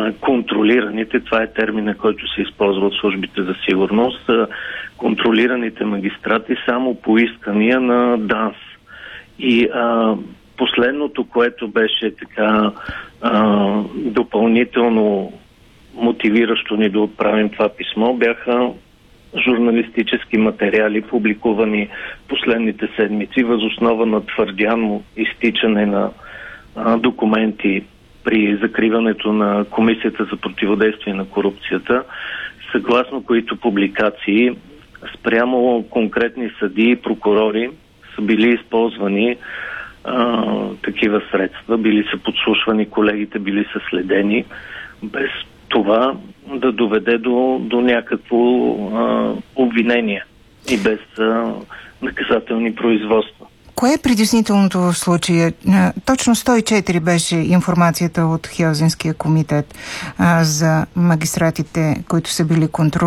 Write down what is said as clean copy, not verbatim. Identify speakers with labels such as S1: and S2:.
S1: контролираните, това е термина, който се използва от службите за сигурност, контролираните магистрати само по искания на ДАНС. И последното, което беше така допълнително мотивиращо ни да отправим това писмо, бяха журналистически материали, публикувани последните седмици въз основа на твърдяно изтичане на документи при закриването на Комисията за противодействие на корупцията, съгласно които публикации спрямо конкретни съдии и прокурори са били използвани такива средства, били са подслушвани колегите, били са следени, без това да доведе до някакво обвинение и без наказателни производства.
S2: Кое е притеснителното в случая? Точно 104 беше информацията от Хелзинския комитет за магистратите, които са били контролирани.